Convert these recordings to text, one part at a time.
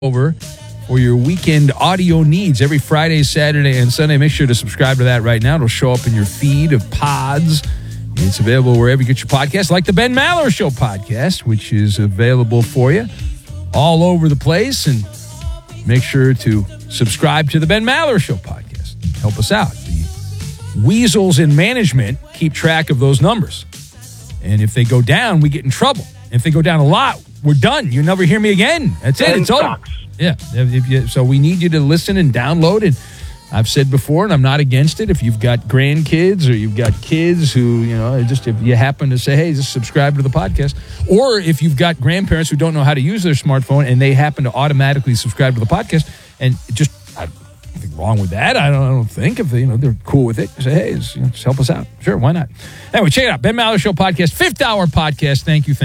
over for your weekend audio needs every Friday, Saturday, and Sunday. Make sure to subscribe to that right now. It'll show up in your feed of pods. It's available wherever you get your podcasts, like the Ben Maller Show podcast, which is available for you all over the place. And make sure to subscribe to the Ben Maller Show podcast. Help us out. The weasels in management keep track of those numbers. And if they go down, we get in trouble. If they go down a lot, we're done. You'll never hear me again. That's it. It's over. Yeah. So we need you to listen and download. And I've said before, and I'm not against it, if you've got grandkids or you've got kids who, just if you happen to say, hey, just subscribe to the podcast. Or if you've got grandparents who don't know how to use their smartphone and they happen to automatically subscribe to the podcast, and just, nothing wrong with that. I don't think if they're cool with it. Say, hey, just help us out. Sure, why not? Anyway, check it out. Ben Maller Show podcast, 5th hour podcast. Thank you.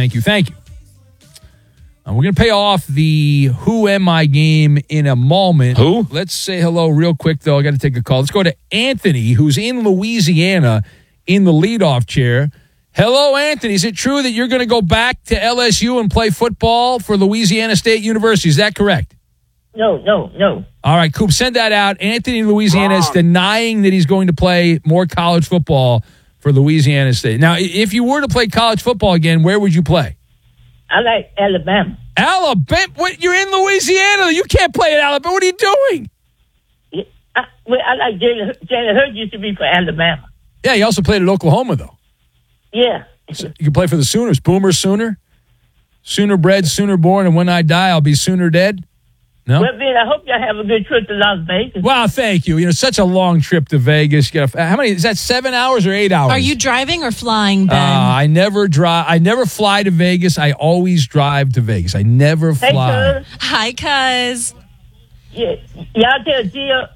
We're going to pay off the Who Am I game in a moment. Who? Let's say hello real quick, though. I got to take a call. Let's go to Anthony, who's in Louisiana in the leadoff chair. Hello, Anthony. Is it true that you're going to go back to LSU and play football for Louisiana State University? Is that correct? No. All right, Coop, send that out. Anthony in Louisiana is denying that he's going to play more college football for Louisiana State. Now, if you were to play college football again, where would you play? I like Alabama. Alabama? What? You're in Louisiana. You can't play at Alabama. What are you doing? I like Jalen Hurts used to be for Alabama. Yeah, he also played at Oklahoma, though. Yeah. So you can play for the Sooners. Boomer Sooner. Sooner bred, sooner born, and when I die, I'll be sooner dead. No? Well, Ben, I hope y'all have a good trip to Las Vegas. Well, thank you. Such a long trip to Vegas. How many? Is that 7 hours or 8 hours? Are you driving or flying, Ben? I never drive. I never fly to Vegas. I always drive to Vegas. I never fly. Hey, cuz. Hi, cuz. Yeah, y'all tell Jill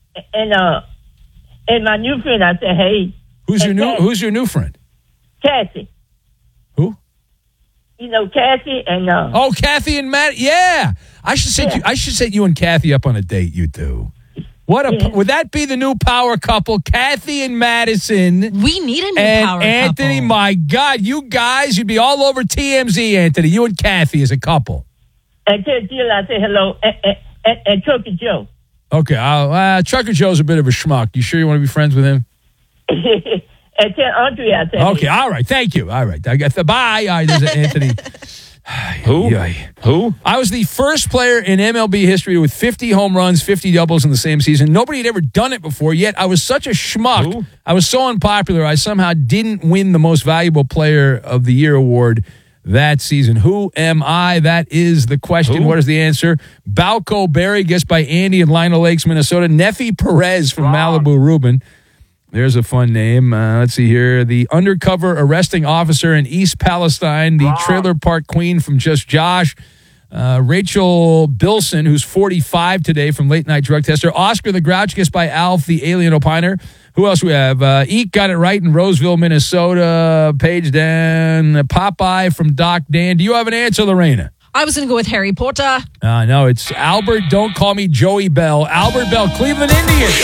and my new friend, I said, hey. Who's your new friend? Cassie. Who? Cassie and Kathy and Matt. Yeah, I should set you and Kathy up on a date. You two. Would that be the new power couple? Kathy and Madison. We need a new power couple. Anthony, my God, you guys, you'd be all over TMZ, Anthony. You and Kathy as a couple. And tell Jill I say hello and Trucker Joe. Okay, Trucker Joe's a bit of a schmuck. You sure you want to be friends with him? And tell Andre I said okay, all right, thank you. All right, I got the bye. All right, there's Anthony. Who? I was the first player in MLB history with 50 home runs, 50 doubles in the same season. Nobody had ever done it before, yet I was such a schmuck. Who? I was so unpopular, I somehow didn't win the Most Valuable Player of the Year award that season. Who am I? That is the question. Who? What is the answer? Balco Berry, guessed by Andy in Lino Lakes, Minnesota. Neffy Perez from Malibu Rubin. There's a fun name. Let's see here. The undercover arresting officer in East Palestine. The trailer park queen from Just Josh. Rachel Bilson, who's 45 today from Late Night Drug Tester. Oscar the Grouch, guessed by Alf, the alien opiner. Who else we have? Eek got it right in Roseville, Minnesota. Page Dan. Popeye from Doc Dan. Do you have an answer, Lorena? I was going to go with Harry Potter. No, it's Albert. Don't call me Joey Bell. Albert Bell, Cleveland Indians.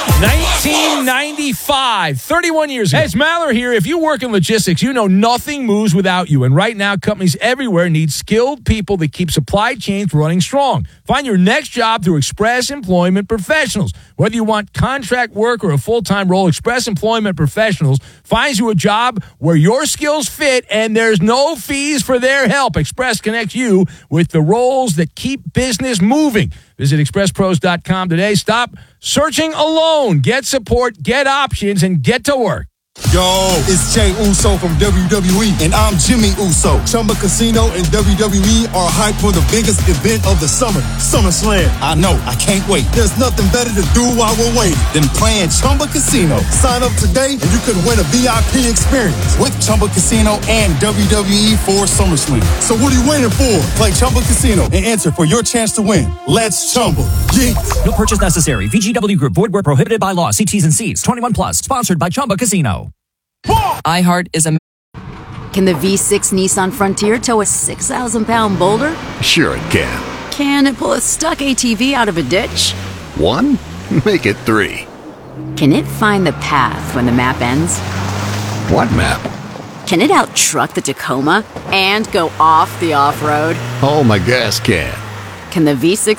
1995, 31 years ago. Hey, it's Maller here. If you work in logistics, you know nothing moves without you. And right now, companies everywhere need skilled people that keep supply chains running strong. Find your next job through Express Employment Professionals. Whether you want contract work or a full-time role, Express Employment Professionals finds you a job where your skills fit and there's no fees for their help. Express connects you with the roles that keep business moving. Visit expresspros.com today. Stop searching alone. Get support, get options, and get to work. Yo, it's Jay Uso from WWE, and I'm Jimmy Uso. Chumba Casino and WWE are hyped for the biggest event of the summer, SummerSlam. I know, I can't wait. There's nothing better to do while we're waiting than playing Chumba Casino. Sign up today, and you could win a VIP experience with Chumba Casino and WWE for SummerSlam. So what are you waiting for? Play Chumba Casino and enter for your chance to win. Let's Chumba. Yeah. No purchase necessary. VGW Group. Void where prohibited by law. See T's and C's. 21 plus. Sponsored by Chumba Casino. iHeart is a... Can the V6 Nissan Frontier tow a 6,000-pound boulder? Sure it can. Can it pull a stuck ATV out of a ditch? 1? Make it 3. Can it find the path when the map ends? What map? Can it out-truck the Tacoma and go off the off-road? Oh, my gas can. Can the V6